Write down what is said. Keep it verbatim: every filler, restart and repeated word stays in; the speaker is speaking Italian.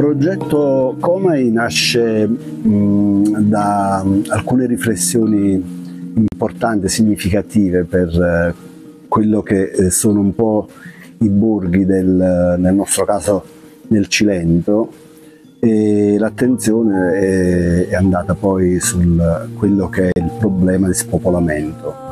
progetto Comai nasce mh, da alcune riflessioni importanti, significative per eh, quello che eh, sono un po' i borghi del, nel nostro caso nel Cilento, e l'attenzione è, è andata poi su quello che è il problema di spopolamento.